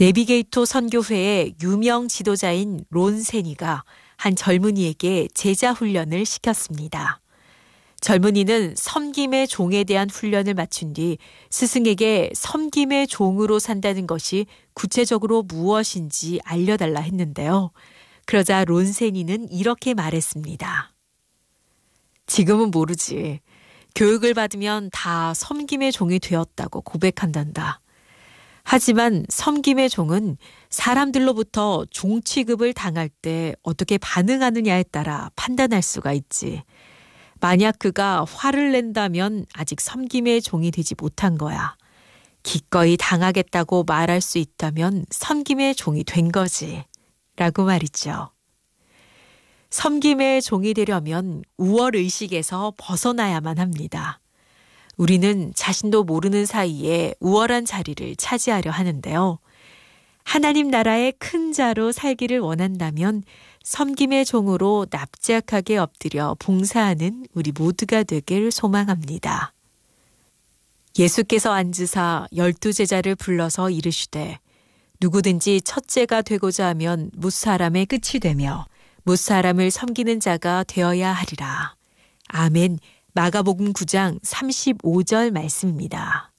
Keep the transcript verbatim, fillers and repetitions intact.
내비게이토 선교회의 유명 지도자인 론 세니가 한 젊은이에게 제자 훈련을 시켰습니다. 젊은이는 섬김의 종에 대한 훈련을 마친 뒤 스승에게 섬김의 종으로 산다는 것이 구체적으로 무엇인지 알려달라 했는데요. 그러자 론 세니는 이렇게 말했습니다. 지금은 모르지. 교육을 받으면 다 섬김의 종이 되었다고 고백한단다. 하지만 섬김의 종은 사람들로부터 종 취급을 당할 때 어떻게 반응하느냐에 따라 판단할 수가 있지. 만약 그가 화를 낸다면 아직 섬김의 종이 되지 못한 거야. 기꺼이 당하겠다고 말할 수 있다면 섬김의 종이 된 거지. 라고 말이죠. 섬김의 종이 되려면 우월의식에서 벗어나야만 합니다. 우리는 자신도 모르는 사이에 우월한 자리를 차지하려 하는데요. 하나님 나라의 큰 자로 살기를 원한다면 섬김의 종으로 납작하게 엎드려 봉사하는 우리 모두가 되길 소망합니다. 예수께서 앉으사 열두 제자를 불러서 이르시되 누구든지 첫째가 되고자 하면 무사람의 끝이 되며 무사람을 섬기는 자가 되어야 하리라. 아멘. 마가복음 구 장 삼십오 절 말씀입니다.